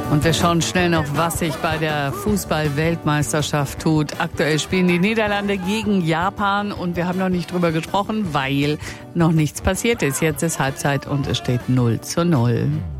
Und wir schauen schnell noch, was sich bei der Fußball-Weltmeisterschaft tut. Aktuell spielen die Niederlande gegen Japan und wir haben noch nicht drüber gesprochen, weil noch nichts passiert ist. Jetzt ist Halbzeit und es steht 0:0.